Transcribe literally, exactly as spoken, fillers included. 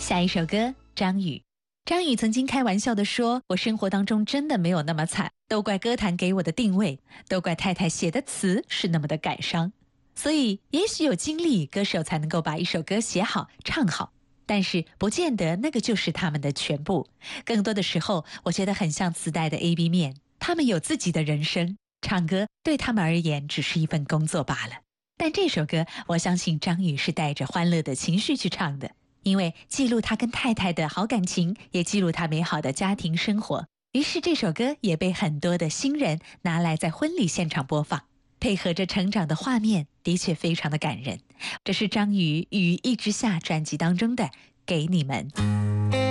下一首歌，张宇。张宇曾经开玩笑地说：“我生活当中真的没有那么惨，都怪歌坛给我的定位，都怪太太写的词是那么的感伤。”所以，也许有经历，歌手才能够把一首歌写好、唱好，但是不见得那个就是他们的全部。更多的时候，我觉得很像磁带的 A B 面，他们有自己的人生，唱歌对他们而言只是一份工作罢了。但这首歌，我相信张宇是带着欢乐的情绪去唱的。因为记录他跟太太的好感情，也记录他美好的家庭生活，于是这首歌也被很多的新人拿来在婚礼现场播放，配合着成长的画面，的确非常的感人。这是张宇《雨一直下》专辑当中的《给你们》。